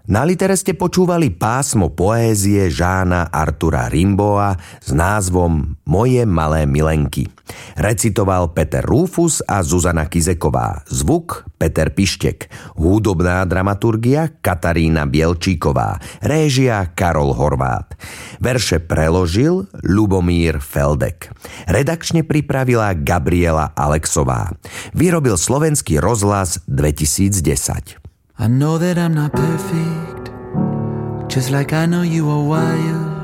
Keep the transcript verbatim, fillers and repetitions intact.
Na Litere ste počúvali pásmo poézie Jeana Artura Rimbaud'a s názvom Moje malé milenky. Recitoval Peter Rúfus a Zuzana Kizeková. Zvuk Peter Pištek. Hudobná dramaturgia Katarína Bielčíková. Réžia Karol Horvát. Verše preložil Ľubomír Feldek. Redakčne pripravila Gabriela Alexová. Vyrobil Slovenský rozhlas dvetisícdesať. I know that I'm not perfect, just like I know you are wild.